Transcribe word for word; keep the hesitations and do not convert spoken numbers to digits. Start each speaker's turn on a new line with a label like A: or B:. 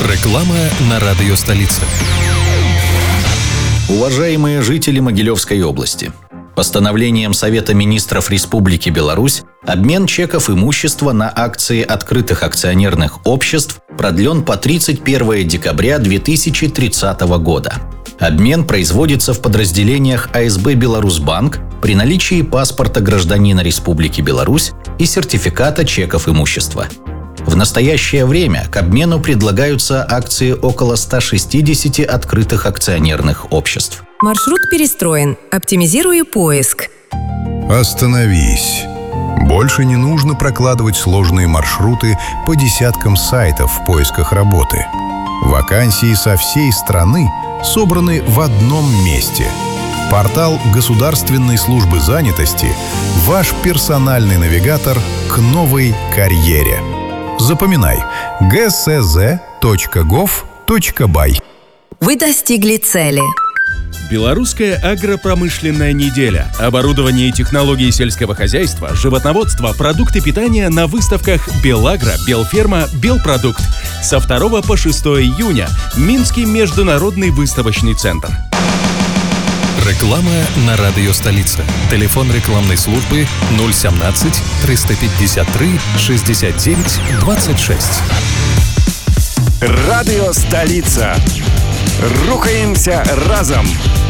A: Реклама на радио «Столица».
B: Уважаемые жители Могилевской области, постановлением Совета министров Республики Беларусь обмен чеков имущества на акции открытых акционерных обществ продлен по тридцать первое декабря две тысячи тридцатого года. Обмен производится в подразделениях А Эс Бэ «Беларусьбанк» при наличии паспорта гражданина Республики Беларусь и сертификата чеков имущества. В настоящее время к обмену предлагаются акции около ста шестидесяти открытых акционерных обществ.
C: Маршрут перестроен. Оптимизирую поиск.
D: Остановись. Больше не нужно прокладывать сложные маршруты по десяткам сайтов в поисках работы. Вакансии со всей страны собраны в одном месте. Портал Государственной службы занятости – ваш персональный навигатор к новой карьере. Запоминай: гэ эс зэ точка гов точка бай.
C: Вы достигли цели.
E: Белорусская агропромышленная неделя. Оборудование и технологии сельского хозяйства, животноводство, продукты питания на выставках «Белагро», «Белферма», «Белпродукт». Со второго по шестое июня. Минский международный выставочный центр.
A: Реклама на радио «Столица». Телефон рекламной службы ноль семнадцать триста пятьдесят три шестьдесят девять двадцать шесть.
F: Радио «Столица». Рухаемся разом.